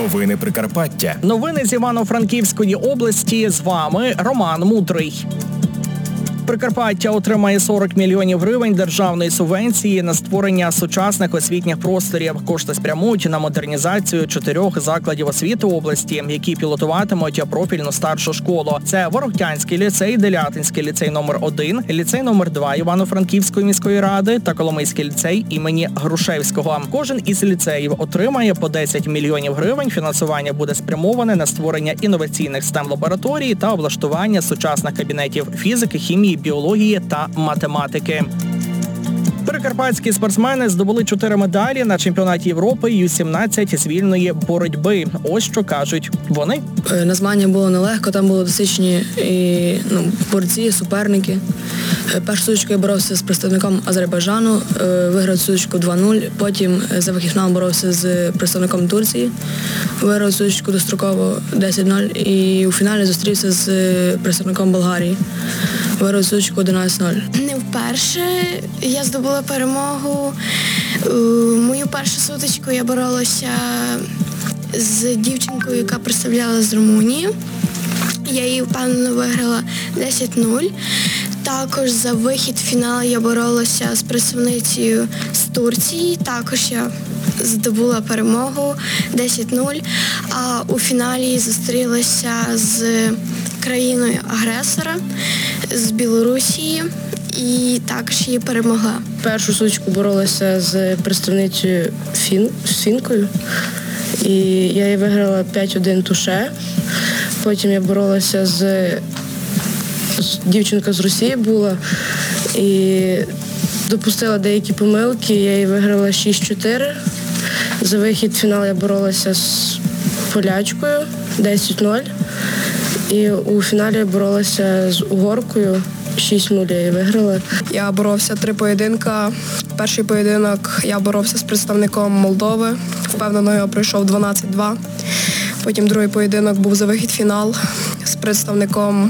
Новини Прикарпаття. Новини з Івано-Франківської області. З вами Роман Мудрий. Прикарпаття отримає 40 мільйонів гривень державної субвенції на створення сучасних освітніх просторів. Кошти спрямують на модернізацію 4 закладів освіти області, які пілотуватимуть профільну старшу школу. Це Ворохтянський ліцей, Делятинський ліцей номер 1, ліцей номер 2 Івано-Франківської міської ради та Коломийський ліцей імені Грушевського. Кожен із ліцеїв отримає по 10 мільйонів гривень. Фінансування буде спрямоване на створення інноваційних STEM-лабораторій та облаштування сучасних кабінетів фізики, хімії, біології та математики. Прикарпатські спортсмени здобули 4 медалі на чемпіонаті Європи Ю-17 з вільної боротьби. Ось що кажуть вони. На змагання було нелегко, там були досвідчені борці, суперники. Першу сутичку я боровся з представником Азербайджану, виграв сутичку 2-0, потім за вихіднал боровся з представником Турції, виграв сутичку достроково 10-0 і у фіналі зустрівся з представником Болгарії. Виграв сутичку 11-0. Не вперше я здобула перемогу. Мою першу сутичку я боролася з дівчинкою, яка представляла з Румунії. Я її впевнено виграла 10-0. Також за вихід в фінал я боролася з представницею з Турції. Також я здобула перемогу 10-0. А у фіналі зустрілася з країною-агресора, з Білорусії, і також її перемогла. Першу сутичку боролася з представницею фінкою, і я її виграла 5-1 туше. Потім я боролася з дівчинка з Росії була і допустила деякі помилки, я її виграла 6-4. За вихід в фінал я боролася з полячкою 10-0. І у фіналі я боролася з угоркою 6-0 я її виграла. Я боровся 3 поєдинка. Перший поєдинок я боровся з представником Молдови. Впевнено, я пройшов 12-2. Потім другий поєдинок був за вихід в фінал з представником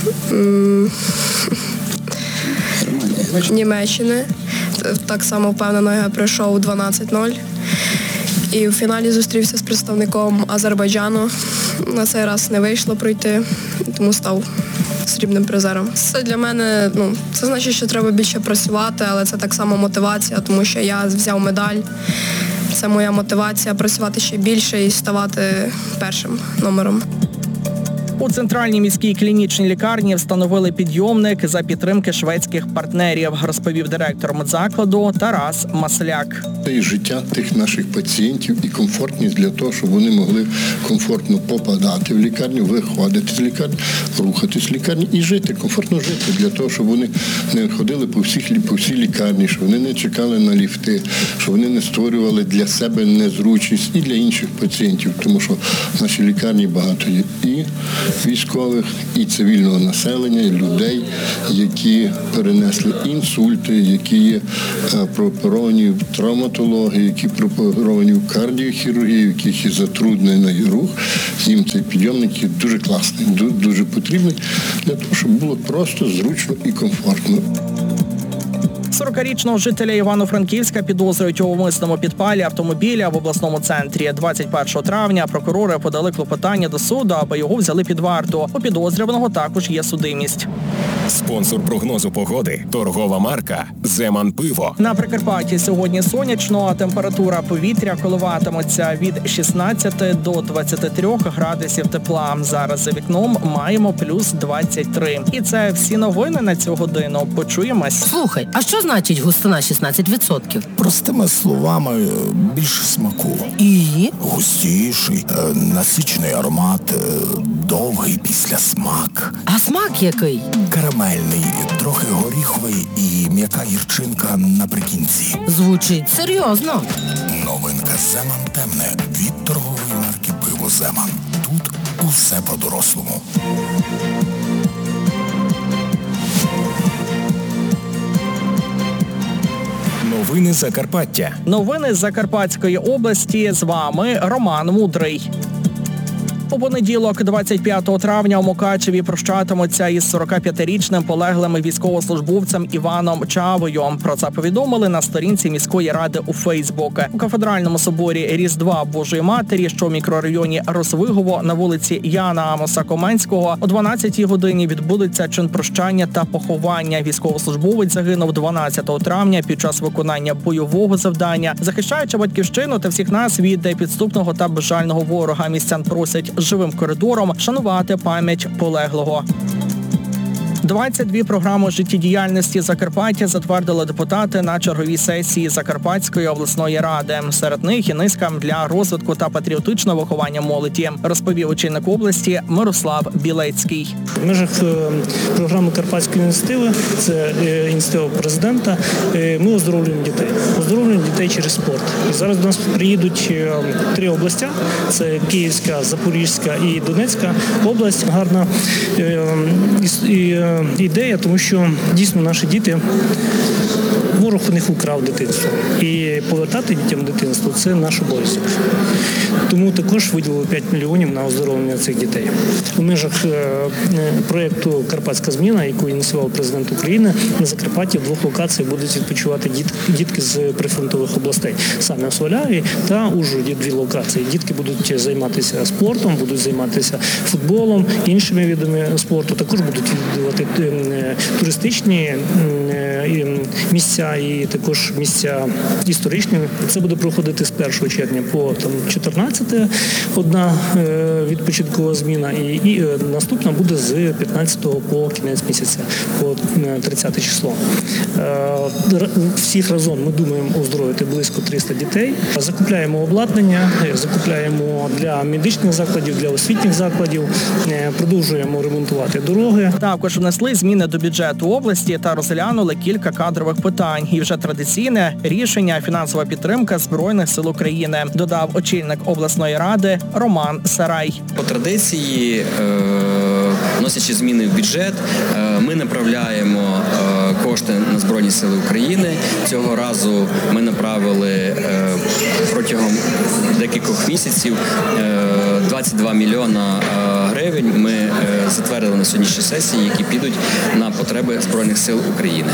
Німеччини. Так само впевнено, я пройшов 12-0. І в фіналі зустрівся з представником Азербайджану. На цей раз не вийшло пройти, тому став срібним призером. Це для мене, це значить, що треба більше працювати, але це так само мотивація, тому що я взяв медаль. Це моя мотивація працювати ще більше і ставати першим номером. У центральній міській клінічній лікарні встановили підйомник за підтримки шведських партнерів, розповів директор медзакладу Тарас Масляк. І життя тих наших пацієнтів і комфортність для того, щоб вони могли комфортно попадати в лікарню, виходити з лікарні, рухатись в лікарні і жити, комфортно жити, для того, щоб вони не ходили по всій лікарні, щоб вони не чекали на ліфти, щоб вони не створювали для себе незручність і для інших пацієнтів, тому що в нашій лікарні багато є і військових, і цивільного населення, і людей, які перенесли інсульти, які є прооперовані в травматології, які прооперовані в кардіохірургії, в яких є затруднений рух. Їм цей підйомник є дуже класний, дуже потрібний для того, щоб було просто зручно і комфортно. 40-річного жителя Івано-Франківська підозрюють у умисному підпалі автомобіля в обласному центрі. 21 травня прокурори подали клопотання до суду, аби його взяли під варту. У підозрюваного також є судимість. Спонсор прогнозу погоди – торгова марка «Земан Пиво». На Прикарпатті сьогодні сонячно, а температура повітря коливатиметься від 16 до 23 градусів тепла. Зараз за вікном маємо плюс 23. І це всі новини на цю годину. Почуємось. Слухай, а що значить густина 16%? Простими словами, більше смаку. І? Густіший, насичений аромат, довгий післясмак. А смак який? Карамельний, трохи горіховий і м'яка гірчинка наприкінці. Звучить серйозно. Новинка «Земан темне» від торгової марки «Пиво Земан». Тут усе по-дорослому. Новини Закарпаття. Новини з Закарпатської області. З вами Роман Мудрий. У понеділок, 25 травня, у Мукачеві прощатимуться із 45-річним полеглим військовослужбовцем Іваном Чавою. Про це повідомили на сторінці міської ради у Фейсбук. У кафедральному соборі Різдва Божої Матері, що в мікрорайоні Розвигово на вулиці Яна Амоса Коменського, о 12-й годині відбудеться чин прощання та поховання. Військовослужбовець загинув 12 травня під час виконання бойового завдання, захищаючи батьківщину та всіх нас від підступного та безжального ворога. Містян просять живим коридором шанувати пам'ять полеглого. 22 програми життєдіяльності Закарпаття затвердили депутати на черговій сесії Закарпатської обласної ради. Серед них і низка для розвитку та патріотичного виховання молоді, розповів очільник області Мирослав Білецький. В межах програми Карпатської ініціативи, це ініціатива президента, ми оздоровлюємо дітей. Оздоровлюємо дітей через спорт. І зараз до нас приїдуть 3 області. Це Київська, Запорізька і Донецька область. Гарна ідея, тому що дійсно наші діти, ворог у них украв дитинство. І повертати дітям дитинство – це наш обов'язок. Тому також виділили 5 мільйонів на оздоровлення цих дітей. У межах проєкту «Карпатська зміна», яку ініціював президент України, на Закарпатті в 2 локаціях будуть відпочивати дітки з прифронтових областей. Саме в Сваляві та Ужгороді 2 локації. Дітки будуть займатися спортом, будуть займатися футболом, іншими видами спорту. Також будуть відвідувати туристичні місця і також місця історичні. Це буде проходити з 1 червня по 14 одна відпочинкова зміна, і наступна буде з 15 по кінець місяця, по 30 число. Всіх разом ми думаємо оздоровити близько 300 дітей. Закупляємо обладнання, закупляємо для медичних закладів, для освітніх закладів, продовжуємо ремонтувати дороги. Також внесли зміни до бюджету області та розглянули кілька кадрових питань. І вже традиційне рішення – фінансова підтримка Збройних сил України, додав очільник обласної ради Роман Сарай. По традиції, вносячи зміни в бюджет, ми направляємо кошти на Збройні сили України. Цього разу ми направили протягом декількох місяців 22 мільйона гривень. Ми затвердили на сьогоднішній сесії, які підуть на потреби Збройних сил України.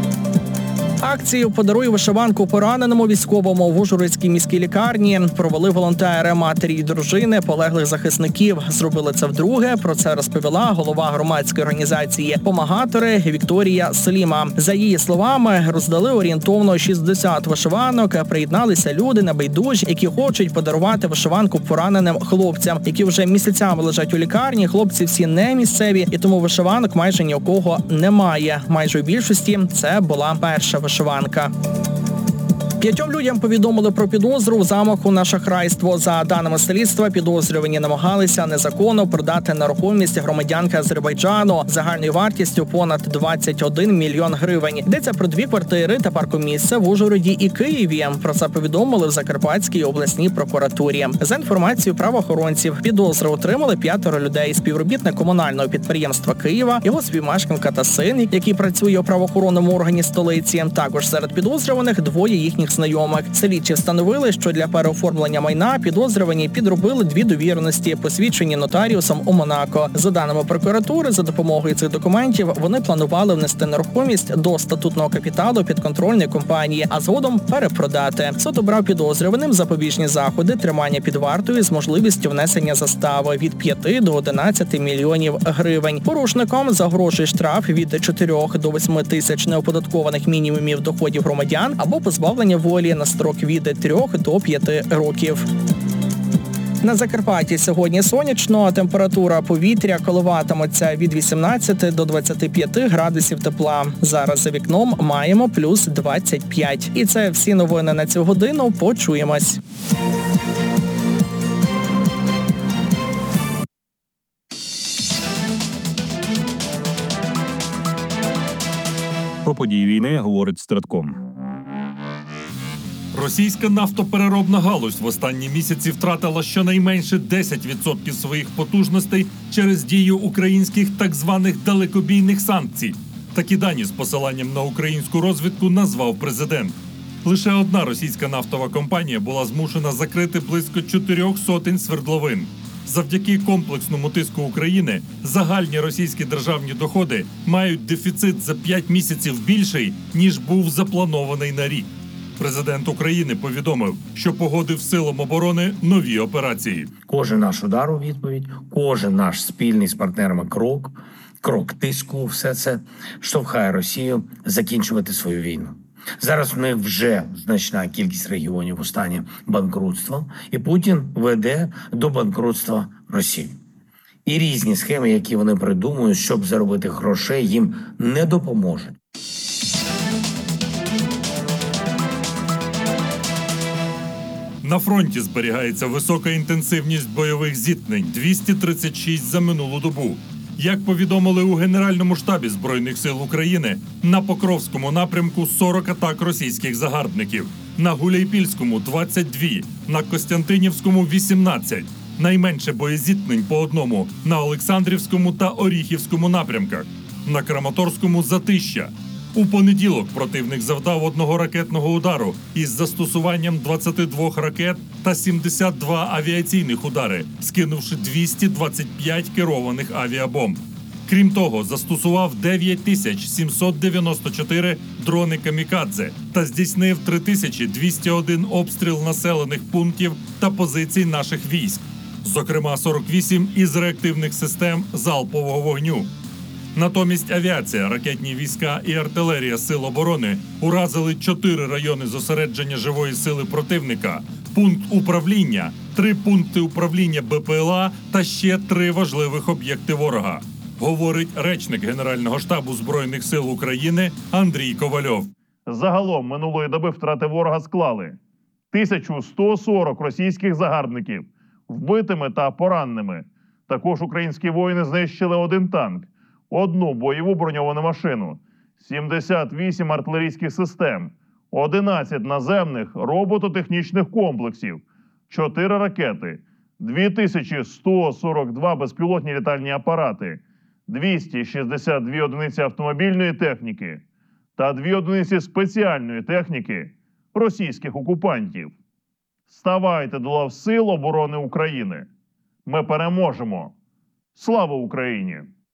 Акцію «Подаруй вишиванку пораненому військовому» в Ужгородській міській лікарні провели волонтери, матері і дружини полеглих захисників. Зробили це вдруге. Про це розповіла голова громадської організації «Помагатори» Вікторія Сліма. За її словами, роздали орієнтовно 60 вишиванок. Приєдналися люди небайдужі, які хочуть подарувати вишиванку пораненим хлопцям, які вже місяцями лежать у лікарні. Хлопці всі не місцеві, і тому вишиванок майже ні у кого немає. Майже у більшості це була перша вишиванка. 5 людям повідомили про підозру в замаху на шахрайство. За даними слідства, підозрювані намагалися незаконно продати нерухомість громадянки Азербайджану загальною вартістю понад 21 мільйон гривень. Йдеться про 2 квартири та паркомісце в Ужгороді і Києві. Про це повідомили в Закарпатській обласній прокуратурі. За інформацією правоохоронців, підозри отримали 5 людей. Співробітник комунального підприємства Києва, його співмешканка та син, який працює у правоохоронному органі столиці. Також серед підозрюваних 2 їхніх знайомих. Слідчі встановили, що для переоформлення майна підозрювані підробили 2 довіреності, посвідчені нотаріусом у Монако. За даними прокуратури, за допомогою цих документів вони планували внести нерухомість до статутного капіталу підконтрольної компанії, а згодом перепродати. Суд обрав підозрюваним запобіжні заходи, тримання під вартою з можливістю внесення застави від 5 до 11 мільйонів гривень. Порушникам загрожує штраф від 4 до 8 тисяч неоподаткованих мінімумів доходів громадян або позбавлення волі на строк від 3 до 5 років. На Закарпатті сьогодні сонячно, температура повітря коливатиметься від 18 до 25 градусів тепла. Зараз за вікном маємо плюс 25. І це всі новини на цю годину. Почуємось. Про події війни говорить Стратком. Російська нафтопереробна галузь в останні місяці втратила щонайменше 10% своїх потужностей через дію українських так званих далекобійних санкцій. Такі дані з посиланням на українську розвідку назвав президент. Лише одна російська нафтова компанія була змушена закрити близько 400 свердловин. Завдяки комплексному тиску України загальні російські державні доходи мають дефіцит за 5 місяців більший, ніж був запланований на рік. Президент України повідомив, що погодив силам оборони нові операції. Кожен наш удар у відповідь, кожен наш спільний з партнерами крок тиску, все це штовхає Росію закінчувати свою війну. Зараз в них вже значна кількість регіонів у стані банкрутства, і Путін веде до банкрутства Росії. І різні схеми, які вони придумують, щоб заробити грошей, їм не допоможуть. На фронті зберігається висока інтенсивність бойових зіткнень – 236 за минулу добу. Як повідомили у Генеральному штабі Збройних сил України, на Покровському напрямку 40 атак російських загарбників, на Гуляйпільському – 22, на Костянтинівському – 18. Найменше боєзіткнень по одному на Олександрівському та Оріхівському напрямках, на Краматорському – за 1000. У понеділок противник завдав одного ракетного удару із застосуванням 22 ракет та 72 авіаційних удари, скинувши 225 керованих авіабомб. Крім того, застосував 9794 дрони «Камікадзе» та здійснив 3201 обстріл населених пунктів та позицій наших військ, зокрема 48 із реактивних систем залпового вогню. Натомість авіація, ракетні війська і артилерія Сил оборони уразили 4 райони зосередження живої сили противника, пункт управління, 3 пункти управління БПЛА та ще 3 важливих об'єкти ворога, говорить речник Генерального штабу Збройних сил України Андрій Ковальов. Загалом минулої доби втрати ворога склали 1140 російських загарбників вбитими та пораненими. Також українські воїни знищили 1 танк, 1 бойову броньовану машину, 78 артилерійських систем, 11 наземних робототехнічних комплексів, 4 ракети, 2142 безпілотні літальні апарати, 262 одиниці автомобільної техніки та 2 одиниці спеціальної техніки російських окупантів. Ставайте до лав Сил оборони України. Ми переможемо. Слава Україні!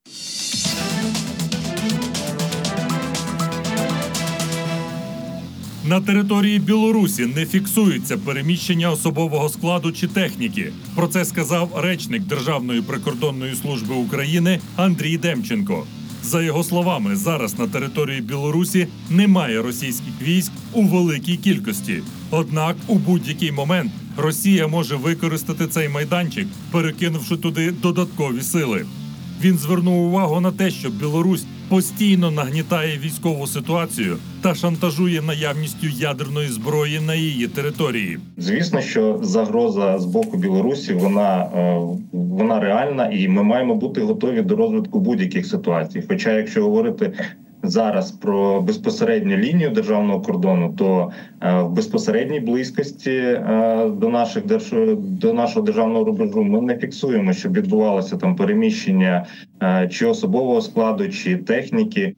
На території Білорусі не фіксується переміщення особового складу чи техніки. Про це сказав речник Державної прикордонної служби України Андрій Демченко. За його словами, зараз на території Білорусі немає російських військ у великій кількості. Однак у будь-який момент Росія може використати цей майданчик, перекинувши туди додаткові сили. Він звернув увагу на те, що Білорусь постійно нагнітає військову ситуацію та шантажує наявністю ядерної зброї на її території. Звісно, що загроза з боку Білорусі, вона реальна, і ми маємо бути готові до розвитку будь-яких ситуацій. Хоча, якщо говорити зараз про безпосередню лінію державного кордону, то в безпосередній близькості до нашого державного рубежу ми не фіксуємо, щоб відбувалося там переміщення чи особового складу, чи техніки.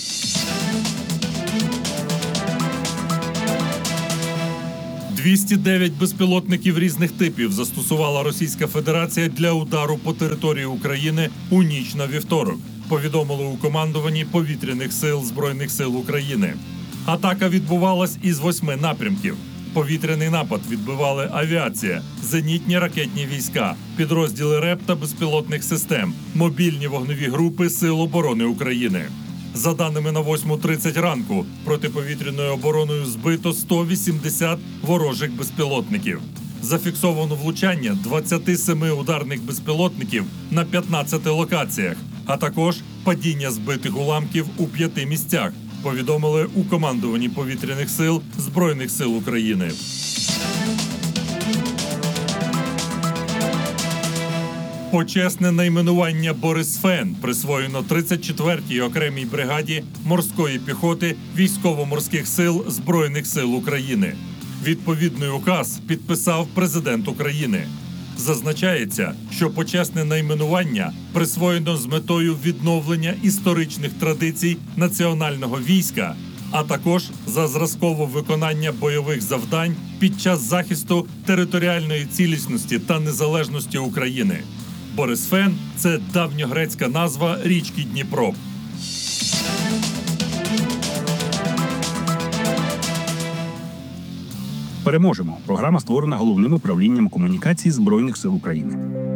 – 209 безпілотників різних типів застосувала Російська Федерація для удару по території України у ніч на вівторок, повідомили у командуванні Повітряних сил Збройних сил України. Атака відбувалась із 8 напрямків. Повітряний напад відбивали авіація, зенітні ракетні війська, підрозділи РЕП та безпілотних систем, мобільні вогневі групи Сил оборони України. За даними на 8:30 ранку, протиповітряною обороною збито 180 ворожих безпілотників. Зафіксовано влучання 27 ударних безпілотників на 15 локаціях, а також падіння збитих уламків у 5 місцях, повідомили у командуванні Повітряних сил Збройних сил України. Почесне найменування «Борисфен» присвоєно 34-й окремій бригаді морської піхоти Військово-морських сил Збройних сил України. Відповідний указ підписав президент України. Зазначається, що почесне найменування присвоєно з метою відновлення історичних традицій національного війська а також за зразкове виконання бойових завдань під час захисту територіальної цілісності та незалежності України. Борисфен – це давньогрецька назва річки Дніпро. Переможемо. Програма створена Головним управлінням комунікацій Збройних сил України.